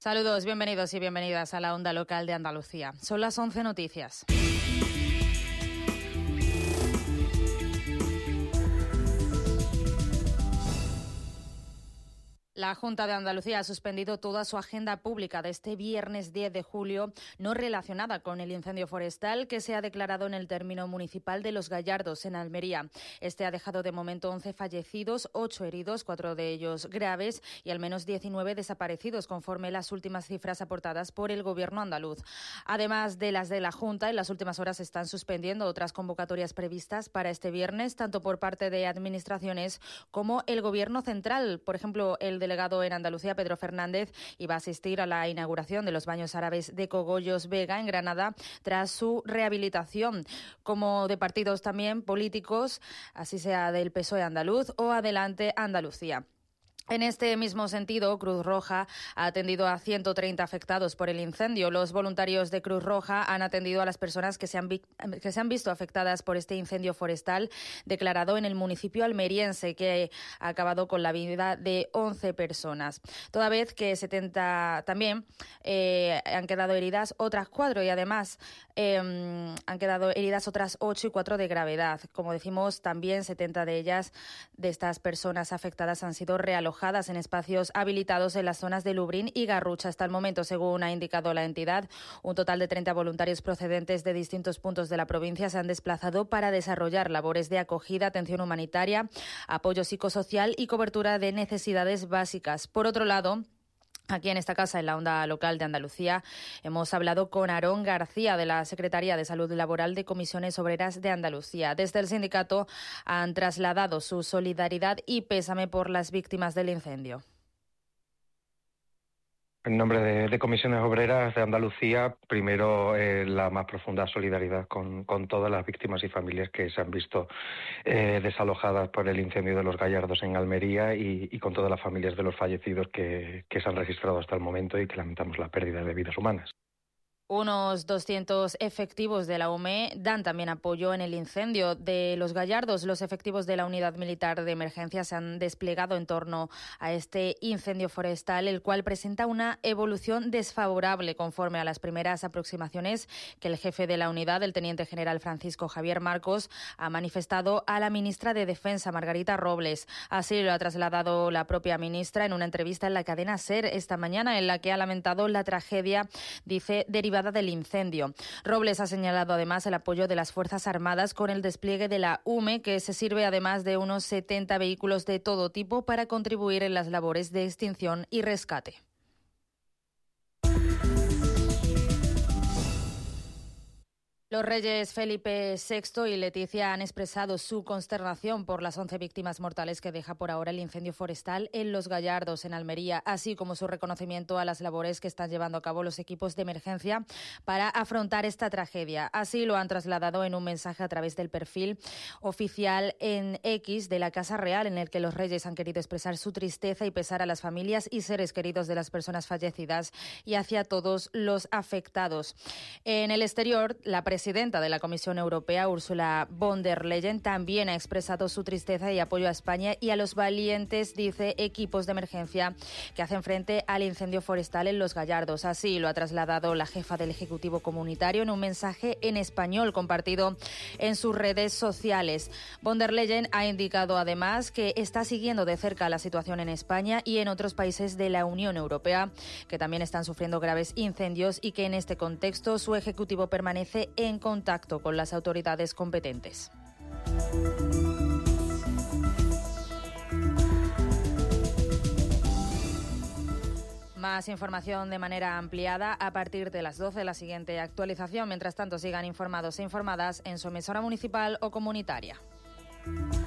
Saludos, bienvenidos y bienvenidas a la Onda Local de Andalucía. Son las 11 noticias. La Junta de Andalucía ha suspendido toda su agenda pública de este viernes 10 de julio, no relacionada con el incendio forestal que se ha declarado en el término municipal de Los Gallardos, en Almería. Este ha dejado de momento 11 fallecidos, 8 heridos, 4 de ellos graves y al menos 19 desaparecidos, conforme las últimas cifras aportadas por el Gobierno andaluz. Además de las de la Junta, en las últimas horas se están suspendiendo otras convocatorias previstas para este viernes, tanto por parte de administraciones como el Gobierno central. Por ejemplo, el delegado en Andalucía, Pedro Fernández, iba a asistir a la inauguración de los baños árabes de Cogollos Vega, en Granada, tras su rehabilitación, como de partidos también políticos, así sea del PSOE andaluz o Adelante Andalucía. En este mismo sentido, Cruz Roja ha atendido a 130 afectados por el incendio. Los voluntarios de Cruz Roja han atendido a las personas que se han visto afectadas por este incendio forestal declarado en el municipio almeriense, que ha acabado con la vida de 11 personas. Toda vez que 70 también han quedado heridas otras 4 y además han quedado heridas otras 8 y 4 de gravedad. Como decimos, también 70 de ellas, de estas personas afectadas, han sido realojadas en espacios habilitados en las zonas de Lubrín y Garrucha. Hasta el momento, según ha indicado la entidad, un total de 30 voluntarios procedentes de distintos puntos de la provincia se han desplazado para desarrollar labores de acogida, atención humanitaria, apoyo psicosocial y cobertura de necesidades básicas. Por otro lado, aquí en esta casa, en la Onda Local de Andalucía, hemos hablado con Aarón García, de la Secretaría de Salud Laboral de Comisiones Obreras de Andalucía. Desde el sindicato han trasladado su solidaridad y pésame por las víctimas del incendio. En nombre de Comisiones Obreras de Andalucía, primero la más profunda solidaridad con todas las víctimas y familias que se han visto desalojadas por el incendio de Los Gallardos en Almería y con todas las familias de los fallecidos que se han registrado hasta el momento y que lamentamos la pérdida de vidas humanas. Unos 200 efectivos de la UME dan también apoyo en el incendio de Los Gallardos. Los efectivos de la Unidad Militar de Emergencia se han desplegado en torno a este incendio forestal, el cual presenta una evolución desfavorable conforme a las primeras aproximaciones que el jefe de la unidad, el teniente general Francisco Javier Marcos, ha manifestado a la ministra de Defensa, Margarita Robles. Así lo ha trasladado la propia ministra en una entrevista en la cadena SER esta mañana, en la que ha lamentado la tragedia, dice, derivada del incendio. Robles ha señalado además el apoyo de las Fuerzas Armadas con el despliegue de la UME, que se sirve además de unos 70 vehículos de todo tipo para contribuir en las labores de extinción y rescate. Los reyes Felipe VI y Leticia han expresado su consternación por las 11 víctimas mortales que deja por ahora el incendio forestal en Los Gallardos, en Almería, así como su reconocimiento a las labores que están llevando a cabo los equipos de emergencia para afrontar esta tragedia. Así lo han trasladado en un mensaje a través del perfil oficial en X de la Casa Real, en el que los reyes han querido expresar su tristeza y pesar a las familias y seres queridos de las personas fallecidas y hacia todos los afectados. En el exterior, la presidenta de la Comisión Europea, Ursula von der Leyen, también ha expresado su tristeza y apoyo a España y a los valientes, dice, equipos de emergencia que hacen frente al incendio forestal en Los Gallardos. Así lo ha trasladado la jefa del Ejecutivo Comunitario en un mensaje en español compartido en sus redes sociales. Von der Leyen ha indicado además que está siguiendo de cerca la situación en España y en otros países de la Unión Europea que también están sufriendo graves incendios y que en este contexto su Ejecutivo permanece en contacto con las autoridades competentes. Más información de manera ampliada a partir de las 12 de la siguiente actualización. Mientras tanto, sigan informados e informadas en su emisora municipal o comunitaria.